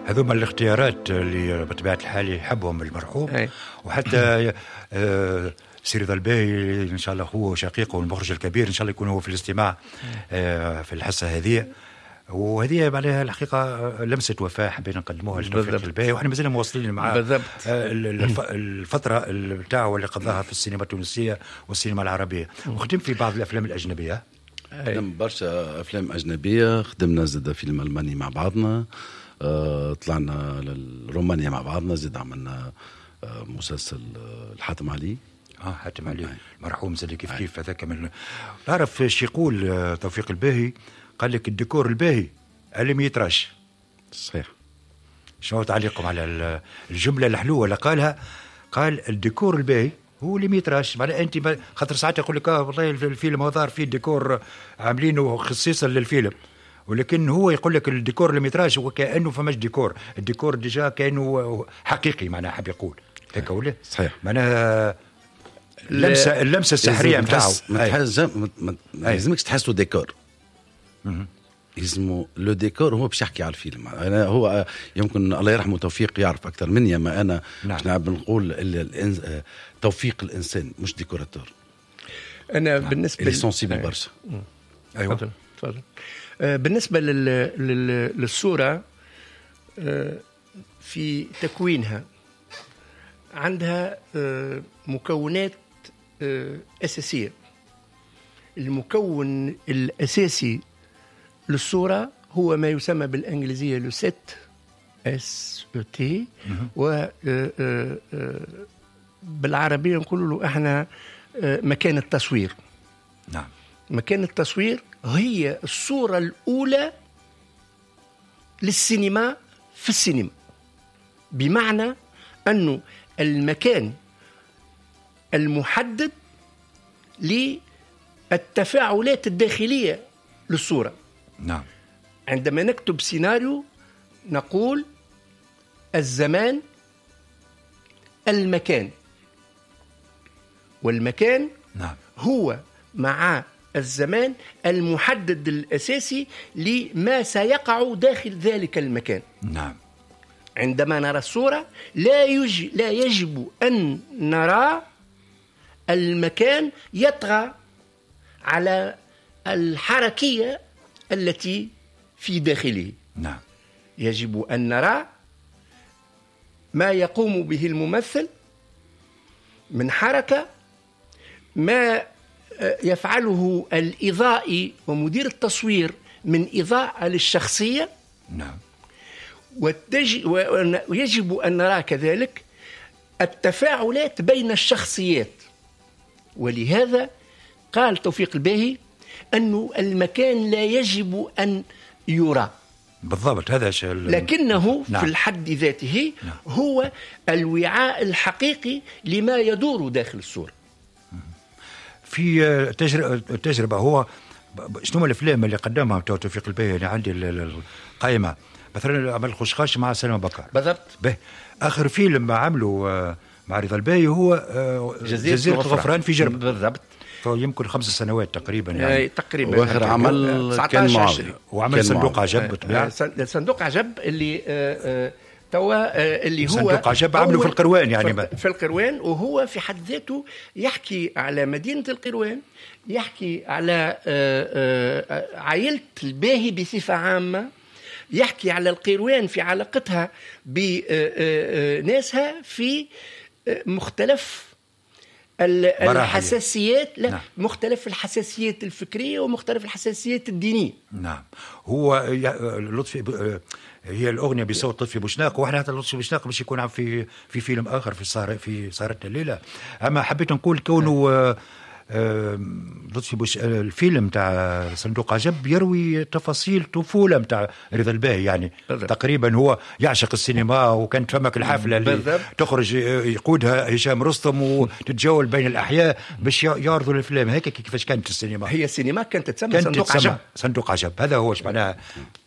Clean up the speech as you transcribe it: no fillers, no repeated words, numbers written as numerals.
هذوما الاختيارات اللي بطبيعة الحال يحبهم المرحوم. وحتى سير رضا الباهي إن شاء الله هو شقيقه المخرج الكبير، إن شاء الله يكون هو في الاستماع في الحصة هذه. وهذه معناها الحقيقة لمسة وفاة حبينا نقدموها لتوفيق الباهي، وإحنا مازلنا مواصلين معاه الفترة بتاعه اللي قضاها في السينما التونسية والسينما العربية. وخدم في بعض الأفلام الأجنبية، خدم برشا أفلام أجنبية، خدمنا زاد فيلم ألماني مع بعضنا، طلعنا لرومانيا مع بعضنا، زاد عملنا مسلسل الحاتم علي. حاتم علي مرحوم زاد كيف هذاك من تعرف ايش يقول توفيق الباهي؟ قال لك الديكور الباهي اللي ما يتراش. صحيح. شنو تعليقكم على الجملة الحلوة اللي قالها؟ قال الديكور الباهي هو اللي ما يتراش. معناها انت خاطر ساعات يقول لك والله الفيلم هو ظهر فيه ديكور عاملينه خصيصا للفيلم، ولكن هو يقول لك الديكور اللي ما يتراش هو كأنه فماش ديكور، الديكور ديجا كأنه حقيقي، معناها حاب يقول هيك ولا؟ صحيح. معناها اللمسة السحرية نتاعو ما لازمكش تحسوا ديكور، اسمه لو ديكور هو باش يحكي على الفيلم. انا هو يمكن الله يرحمه توفيق يعرف اكثر مني، ما انا باش نقول توفيق الانسان مش ديكوراتور. انا بالنسبه سنسيبل برشا. ايوه تفضل. بالنسبه للصوره في تكوينها عندها مكونات اساسيه. المكون الاساسي للصورة هو ما يسمى بالإنجليزية لو سيت SET، و بالعربية نقول له احنا مكان التصوير. نعم. مكان التصوير هي الصورة الأولى للسينما في السينما، بمعنى أنه المكان المحدد للتفاعلات الداخلية للصورة. نعم. عندما نكتب سيناريو نقول الزمان، المكان، والمكان نعم هو مع الزمان المحدد الأساسي لما سيقع داخل ذلك المكان. نعم. عندما نرى الصورة لا يجب أن نرى المكان يطغى على الحركية التي في داخله. نعم. يجب أن نرى ما يقوم به الممثل من حركة، ما يفعله الإضاءة ومدير التصوير من إضاءة للشخصية. نعم. ويجب أن نرى كذلك التفاعلات بين الشخصيات. ولهذا قال توفيق الباهي أنه المكان لا يجب أن يرى بالضبط، هذا لكنه نعم. في الحد ذاته نعم. هو الوعاء الحقيقي لما يدور داخل الصورة. في التجربة هو شنو الأفلام اللي قدمها توفيق الباهي؟ أنا عندي القائمة مثلا عمل خشخاش مع سلمى بكر. بالضبط. آخر فيلم عمله مع رضا الباهي هو جزيرة الغفران في جرب. بالضبط. يمكن 5 سنوات تقريبا يعني. تقريبا. واخر عمل كان معاوية، وعمل صندوق عجب بالطبيعة. صندوق عجب اللي اللي هو صندوق عجب عمله في القروان يعني في القروان، وهو في حد ذاته يحكي على مدينة القروان، يحكي على عائلة الباهي بصفة عامة، يحكي على القروان في علاقتها بناسها في مختلف الحساسيات. لا نعم. مختلف الحساسيات الفكرية ومختلف الحساسيات الدينية. نعم. هو لطفي هي الأغنية بصوت لطفي بوشناق، وإحنا حتى لطفي بوشناق باش يكون في فيلم آخر في سهرتنا الليلة. أما حبيت نقول كونه لطفي الفيلم تاع صندوق عجب يروي تفاصيل طفولة متاع رضا الباهي يعني. بالضبط. تقريبا هو يعشق السينما، وكانت فمك الحفلة اللي بالضبط. تخرج يقودها هشام رستم وتتجول بين الأحياء باش يعرضوا الأفلام. هيك كيفاش كانت السينما؟ هي السينما كانت تسمى صندوق عجب. صندوق عجب، هذا هو معناها